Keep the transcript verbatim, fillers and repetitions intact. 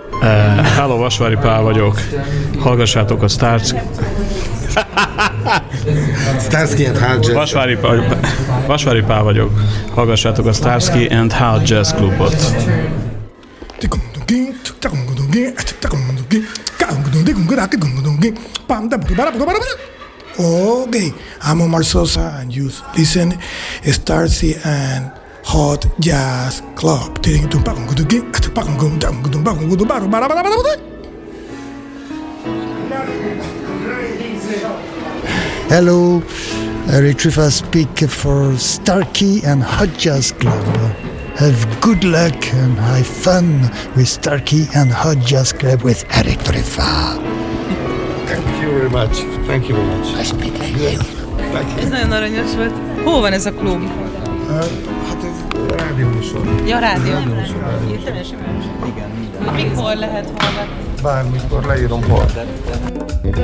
Uh, hello, Vasvári Pál vagyok. Hallgassátok a Stars... Starsky and Hutch Jazz. Vasvári Pál, Vasvári Pál vagyok. Hallgassátok a Starsky and Hutch Jazz Clubot. Okay, I'm Omar Sosa and you listen Starsky and Hutch Jazz Club. Hello, Eric Triffa speak for Starkey and Hutch Jazz Club. Have good luck and have fun with Starkey and Hutch Jazz Club with Eric Triffa. Thank you very much. Thank you very much. I speak like you. Ez nagyon aranyos volt. Hol van ez a klub? Hát ez rádióműsor. Ja, rádió. Igen. Mikor lehet hallgatni? Bármikor leírom hol.